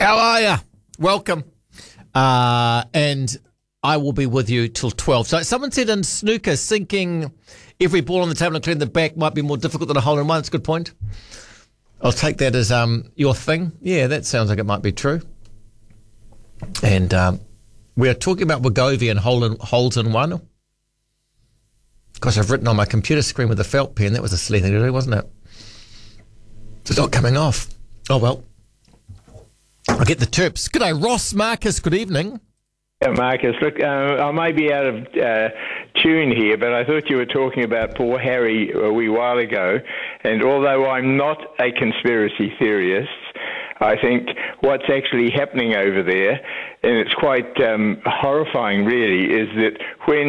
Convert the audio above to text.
How are you? Welcome. And I will be with you till 12. So someone said in snooker, sinking every ball on the table, including the back, might be more difficult than a hole-in-one. That's a good point. I'll take that as your thing. Yeah, that sounds like it might be true. And we are talking about Wegovy and holes-in-one. Gosh, I've written on my computer screen with a felt pen. That was a silly thing to do, wasn't it? It's not coming off. Oh, well. I'll get the terps. G'day, Ross Marcus. Good evening. Yeah, Marcus, look, I may be out of tune here, but I thought you were talking about poor Harry a wee while ago. And although I'm not a conspiracy theorist, I think what's actually happening over there, and it's quite horrifying really, is that when